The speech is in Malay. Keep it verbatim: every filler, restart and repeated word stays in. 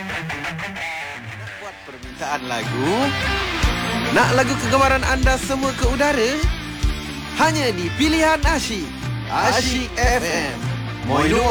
Buat permintaan lagu, nak lagu kegemaran anda semua ke udara? Hanya di Pilihan Asyik Asyik F M Moinua